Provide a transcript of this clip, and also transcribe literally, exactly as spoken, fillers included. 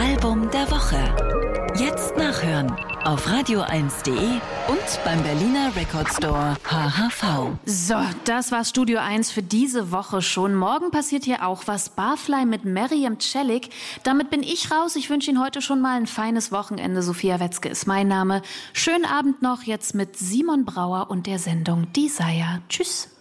Album der Woche. Jetzt nachhören auf radio eins punkt de und beim Berliner Record Store H H V. So, das war Studio eins für diese Woche schon. Morgen passiert hier auch was. Barfly mit Meriam Celik. Damit bin ich raus. Ich wünsche Ihnen heute schon mal ein feines Wochenende. Sophia Wetzke ist mein Name. Schönen Abend noch jetzt mit Simon Brauer und der Sendung Desire. Tschüss.